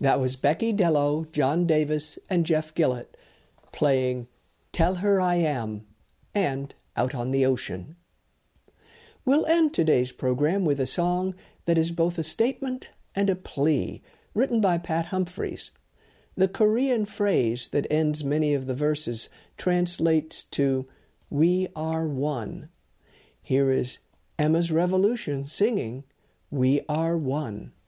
That was Becky Dello, John Davis, and Jeff Gillett playing Tell Her I Am and Out on the Ocean. We'll end today's program with a song that is both a statement and a plea, written by Pat Humphreys. The Korean phrase that ends many of the verses translates to, "We are one." Here is Emma's Revolution singing, "We are one."